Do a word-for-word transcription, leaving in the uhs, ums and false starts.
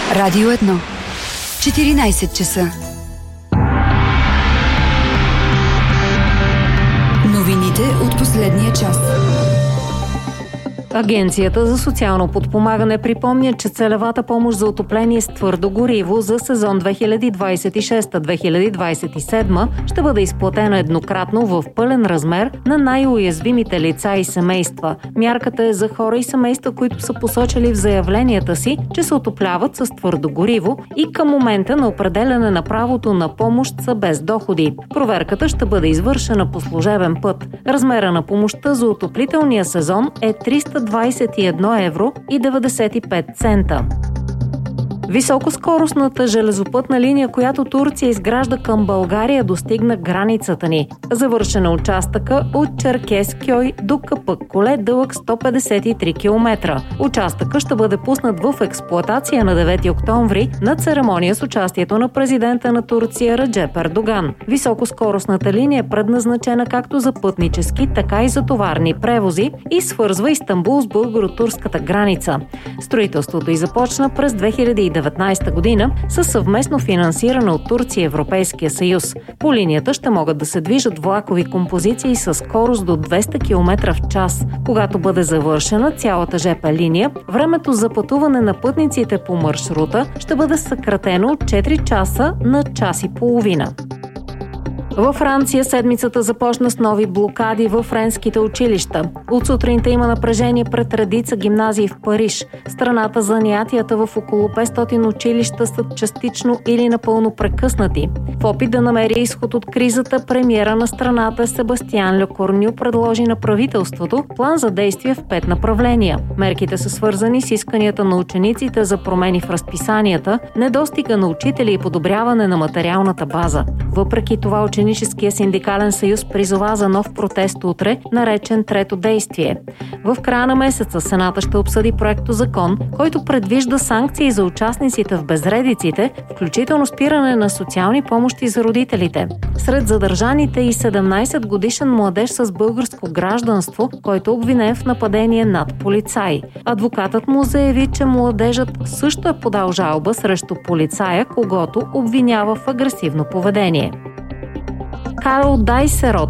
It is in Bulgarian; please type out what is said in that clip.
Радио едно. четиринайсет часа. Новините от последния час. Агенцията за социално подпомагане припомня, че целевата помощ за отопление с твърдо гориво за сезон две хиляди двайсет и шеста - две хиляди двайсет и седма ще бъде изплатена еднократно в пълен размер на най-уязвимите лица и семейства. Мярката е за хора и семейства, които са посочили в заявленията си, че се отопляват с твърдо гориво и към момента на определяне на правото на помощ са без доходи. Проверката ще бъде извършена по служебен път. Размера на помощта за отоплителния сезон е триста двайсет и едно евро и деветдесет и пет цента. Високоскоростната железопътна линия, която Турция изгражда към България, достигна границата ни. Завършена участъка от Черкескьой до Капъккуле, дълъг сто петдесет и три километра. Участъка ще бъде пуснат в експлоатация на девети октомври на церемония с участието на президента на Турция Реджеп Ердоган. Високоскоростната линия е предназначена както за пътнически, така и за товарни превози и свързва Истанбул с българо-турската граница. Строителството й започна през две хиляди и деветнайсета година със съвместно финансиране от Турция и Европейския съюз. По линията ще могат да се движат влакови композиции със скорост до двеста километра в час. Когато бъде завършена цялата жп линия, времето за пътуване на пътниците по маршрута ще бъде съкратено от четири часа на час и половина. Във Франция седмицата започна с нови блокади във френските училища. От сутринта има напрежение пред редица гимназии в Париж. В страната занятията в около петстотин училища са частично или напълно прекъснати. В опит да намери изход от кризата, премиера на страната Себастиан Лекорню предложи на правителството план за действие в пет направления. Мерките са свързани с исканията на учениците за промени в разписанията, недостига на учители и подобряване на материалната база. Въпреки това, Ученическия синдикален съюз призова за нов протест утре, наречен Трето действие. В края на месеца Сената ще обсъди проекто закон, който предвижда санкции за участниците в безредиците, включително спиране на социални помощи за родителите. Сред задържаните и седемнайсет годишен младеж с българско гражданство, който е обвинен в нападение над полицай. Адвокатът му заяви, че младежът също е подал жалба срещу полицая, когото обвинява в агресивно поведение. Карл Дайсерот,